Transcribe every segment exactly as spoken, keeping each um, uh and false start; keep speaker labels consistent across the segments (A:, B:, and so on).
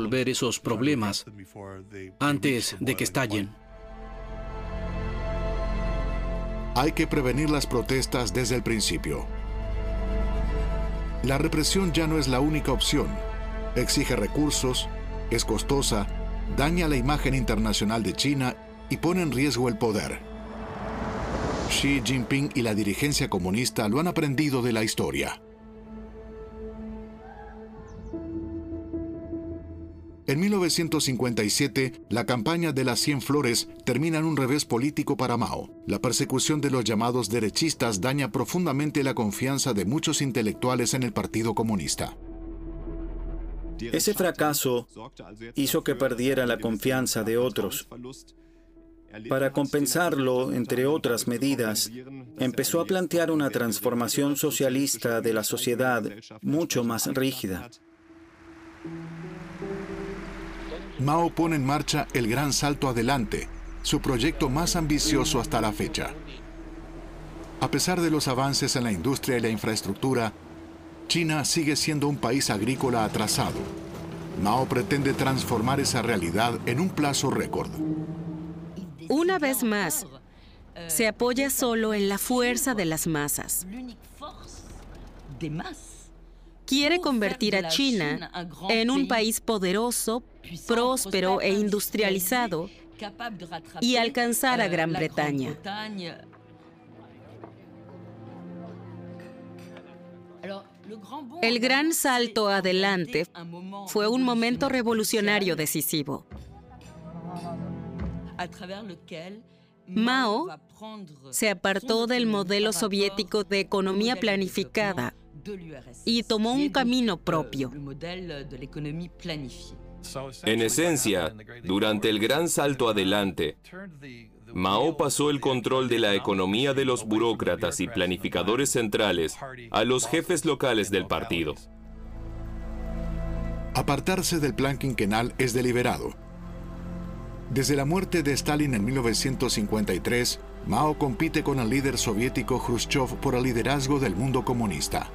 A: resolver esos problemas antes de que estallen.
B: Hay que prevenir las protestas desde el principio. La represión ya no es la única opción. Exige recursos, es costosa, daña la imagen internacional de China y pone en riesgo el poder. Xi Jinping y la dirigencia comunista lo han aprendido de la historia. En mil novecientos cincuenta y siete, la campaña de las Cien Flores termina en un revés político para Mao. La persecución de los llamados derechistas daña profundamente la confianza de muchos intelectuales en el Partido Comunista.
C: Ese fracaso hizo que perdiera la confianza de otros. Para compensarlo, entre otras medidas, empezó a plantear una transformación socialista de la sociedad mucho más rígida.
B: Mao pone en marcha el Gran Salto Adelante, su proyecto más ambicioso hasta la fecha. A pesar de los avances en la industria y la infraestructura, China sigue siendo un país agrícola atrasado. Mao pretende transformar esa realidad en un plazo récord.
D: Una vez más, se apoya solo en la fuerza de las masas. Quiere convertir a China en un país poderoso, próspero e industrializado y alcanzar a Gran Bretaña. El Gran Salto Adelante fue un momento revolucionario decisivo. Mao se apartó del modelo soviético de economía planificada y tomó un camino propio.
E: En esencia, durante el Gran Salto Adelante, Mao pasó el control de la economía de los burócratas y planificadores centrales a los jefes locales del partido.
B: Apartarse del plan quinquenal es deliberado. Desde la muerte de Stalin en mil novecientos cincuenta y tres, Mao compite con el líder soviético Khrushchev por el liderazgo del mundo comunista.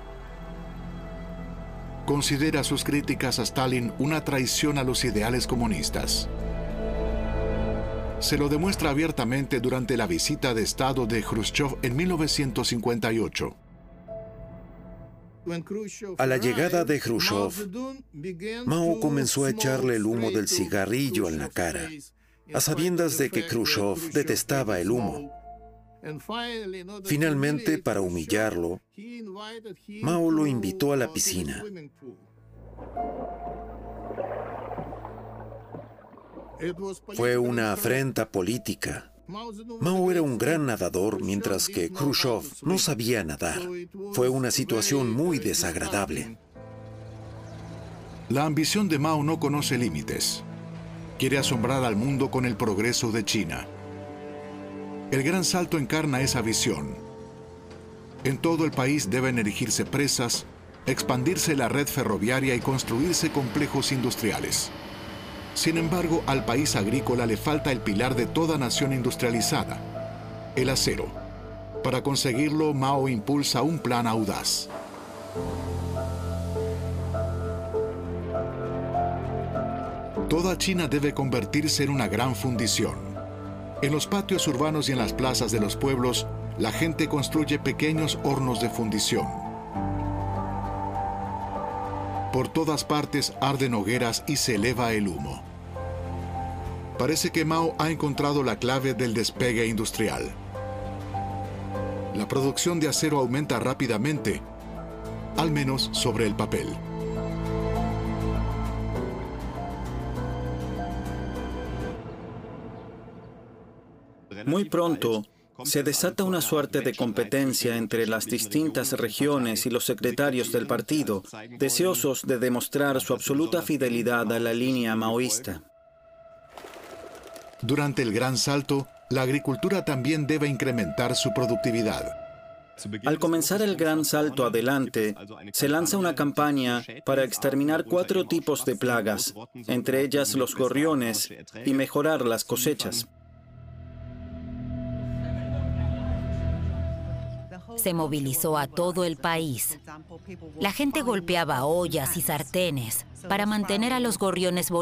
B: Considera sus críticas a Stalin una traición a los ideales comunistas. Se lo demuestra abiertamente durante la visita de Estado de Khrushchev en mil novecientos cincuenta y ocho.
F: A la llegada de Khrushchev, Mao comenzó a echarle el humo del cigarrillo en la cara, a sabiendas de que Khrushchev detestaba el humo. Finalmente, para humillarlo, Mao lo invitó a la piscina. Fue una afrenta política. Mao era un gran nadador, mientras que Khrushchev no sabía nadar. Fue una situación muy desagradable.
B: La ambición de Mao no conoce límites. Quiere asombrar al mundo con el progreso de China. El Gran Salto encarna esa visión. En todo el país deben erigirse presas, expandirse la red ferroviaria y construirse complejos industriales. Sin embargo, al país agrícola le falta el pilar de toda nación industrializada, el acero. Para conseguirlo, Mao impulsa un plan audaz. Toda China debe convertirse en una gran fundición. En los patios urbanos y en las plazas de los pueblos, la gente construye pequeños hornos de fundición. Por todas partes arden hogueras y se eleva el humo. Parece que Mao ha encontrado la clave del despegue industrial. La producción de acero aumenta rápidamente, al menos sobre el papel.
C: Muy pronto, se desata una suerte de competencia entre las distintas regiones y los secretarios del partido, deseosos de demostrar su absoluta fidelidad a la línea maoísta.
B: Durante el Gran Salto, la agricultura también debe incrementar su productividad.
C: Al comenzar el Gran Salto Adelante, se lanza una campaña para exterminar cuatro tipos de plagas, entre ellas los gorriones, y mejorar las cosechas.
G: Se movilizó a todo el país. La gente golpeaba ollas y sartenes para mantener a los gorriones